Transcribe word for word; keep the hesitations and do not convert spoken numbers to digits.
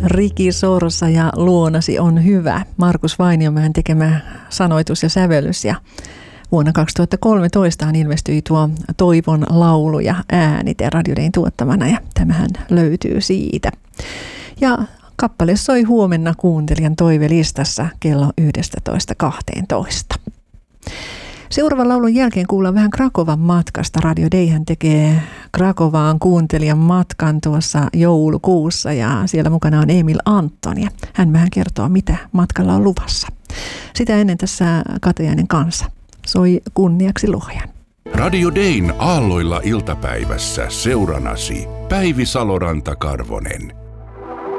Riki Sorsa ja Luonasi on hyvä. Markus Vainiomäen tekemä sanoitus ja sävellys. Ja vuonna kaksituhattakolmetoista ilmestyi tuo Toivon laulu ja äänite Radio Dayn tuottamana ja tämähän löytyy siitä. Ja kappale soi huomenna kuuntelijan toivelistassa kello yksitoista kaksitoista. Seuraavan laulun jälkeen kuullaan vähän Krakovan matkasta. Radio Dayhän tekee Krakovaan kuuntelijan matkan tuossa joulukuussa ja siellä mukana on Emil Anton ja hän vähän kertoo, mitä matkalla on luvassa. Sitä ennen tässä Katajainen kanssa soi kunniaksi Luojan. Radio Dayn aalloilla iltapäivässä seuranasi Päivi Saloranta-Karvonen.